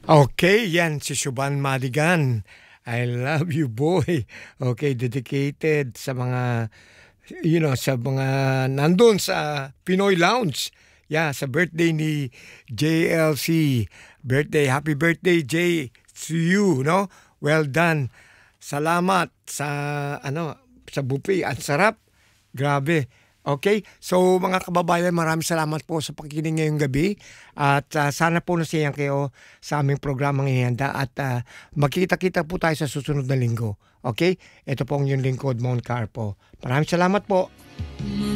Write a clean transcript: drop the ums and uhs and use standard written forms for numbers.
Okay, yan si Shuban Madigan. I love you, boy. Okay, dedicated sa mga, sa mga nandun sa Pinoy Lounge. Yeah, sa birthday ni JLC. Happy birthday, Jay, to you, no? Well done. Salamat sa buffet. Ang sarap. Grabe. Okay? So, mga kababayan, maraming salamat po sa pakikinig ngayong gabi. At sana po nasiyahan kayo sa aming programang ihanda. At magkita-kita po tayo sa susunod na linggo. Okay? Ito po ang yung lingkod, Mon Carpo. Maraming salamat po.